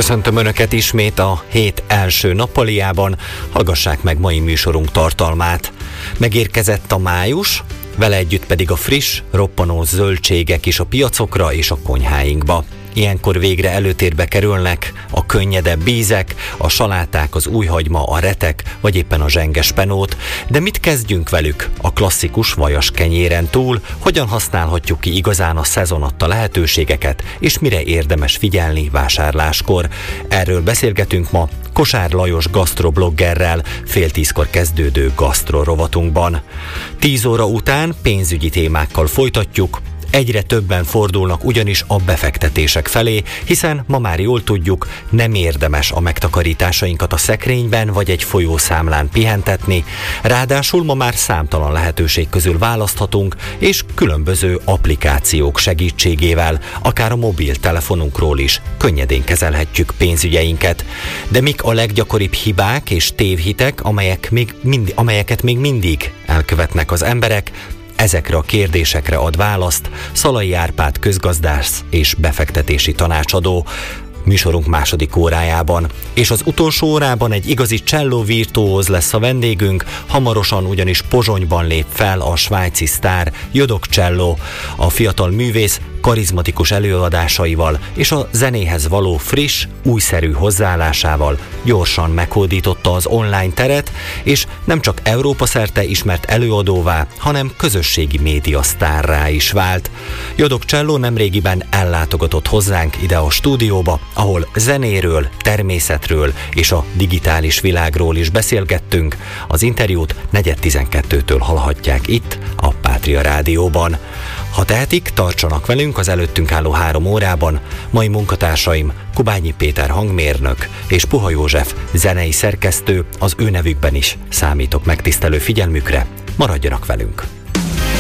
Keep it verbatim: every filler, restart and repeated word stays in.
Köszöntöm Önöket ismét a hét első nappaliában, hallgassák meg mai műsorunk tartalmát. Megérkezett a május, vele együtt pedig a friss, roppanó zöldségek is a piacokra és a konyháinkba. Ilyenkor végre előtérbe kerülnek a könnyedebb ízek, a saláták, az újhagyma, a retek, vagy éppen a zsenges penót. De mit kezdjünk velük a klasszikus vajas kenyéren túl, hogyan használhatjuk ki igazán a szezon adta lehetőségeket, és mire érdemes figyelni vásárláskor? Erről beszélgetünk ma Kosár Lajos gasztrobloggerrel fél tízkor kezdődő gasztro rovatunkban. Tíz óra után pénzügyi témákkal folytatjuk. Egyre többen fordulnak ugyanis a befektetések felé, hiszen ma már jól tudjuk, nem érdemes a megtakarításainkat a szekrényben vagy egy folyószámlán pihentetni. Ráadásul ma már számtalan lehetőség közül választhatunk, és különböző applikációk segítségével, akár a mobiltelefonunkról is könnyedén kezelhetjük pénzügyeinket. De mik a leggyakoribb hibák és tévhitek, amelyek még mind, amelyeket még mindig elkövetnek az emberek? Ezekre a kérdésekre ad választ Szalai Árpád közgazdász és befektetési tanácsadó műsorunk második órájában. És az utolsó órában egy igazi cselló virtuóz lesz a vendégünk, hamarosan ugyanis Pozsonyban lép fel a svájci sztár Jodok Cselló. A fiatal művész karizmatikus előadásaival és a zenéhez való friss, újszerű hozzáállásával gyorsan meghódította az online teret, és nem csak Európa szerte ismert előadóvá, hanem közösségi média sztárrá is vált. Jodok Cselló nemrégiben ellátogatott hozzánk ide a stúdióba, ahol zenéről, természetről és a digitális világról is beszélgettünk. Az interjút negyed tizenkettőtől hallhatják itt, a Pátria Rádióban. Ha tehetik, tartsanak velünk az előttünk álló három órában. Mai munkatársaim Kubányi Péter hangmérnök és Puha József zenei szerkesztő, az ő nevükben is számítok megtisztelő figyelmükre. Maradjanak velünk!